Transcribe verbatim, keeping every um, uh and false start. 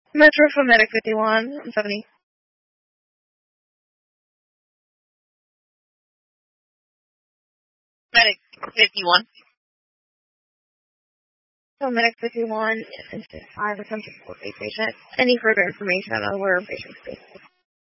Metro for Medic fifty-one. I'm seventy. Medic fifty-one. So Medic fifty-one, five attempts to support a patient. Any further information on where patient is?